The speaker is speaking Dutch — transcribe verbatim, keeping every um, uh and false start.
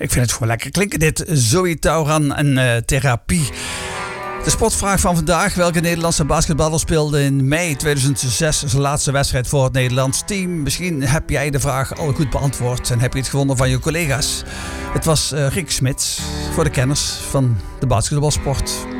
Ik vind het gewoon lekker klinken dit. Zoe Tauran en uh, Therapie. De sportvraag van vandaag. Welke Nederlandse basketballer speelde in mei tweeduizend zes zijn laatste wedstrijd voor het Nederlands team? Misschien heb jij de vraag al goed beantwoord en heb je het gewonnen van je collega's. Het was uh, Rick Smits voor de kenners van de basketbalsport.